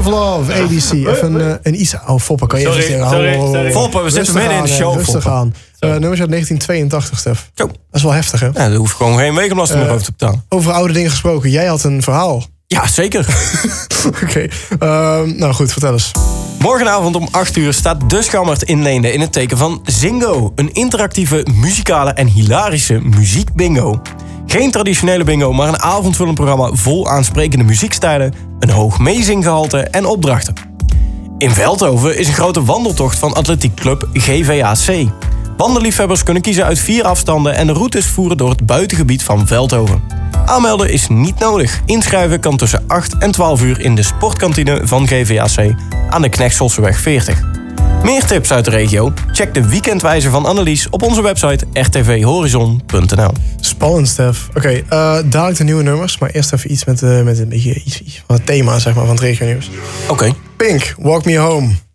of Love, ADC. Even een Isa. Oh, Foppe, kan je even zeggen? Sorry. Foppe, we zitten midden in de show. Rustig aan. Nummers uit 1982, Stef. Zo. Dat is wel heftig, hè? Ja, daar hoef ik gewoon geen wegenbelasting meer over te betalen. Over oude dingen gesproken. Jij had een verhaal. Ja, zeker. Oké. Nou goed, vertel eens. Morgenavond om 8 uur staat De Schammert in Leende in het teken van Zingo. Een interactieve, muzikale en hilarische muziekbingo. Geen traditionele bingo, maar een avondvullend programma vol aansprekende muziekstijlen, een hoog meezinggehalte en opdrachten. In Veldhoven is een grote wandeltocht van atletiekclub GVAC. Wandelliefhebbers kunnen kiezen uit 4 afstanden en de routes voeren door het buitengebied van Veldhoven. Aanmelden is niet nodig. Inschrijven kan tussen 8 en 12 uur in de sportkantine van GVAC aan de Knechtselseweg 40. Meer tips uit de regio? Check de weekendwijzer van Annelies op onze website rtvhorizon.nl. Spannend, Stef. Oké, dadelijk de nieuwe nummers, maar eerst even iets met een beetje iets van het thema, zeg maar, van het regionieuws. Oké. Pink, Walk Me Home.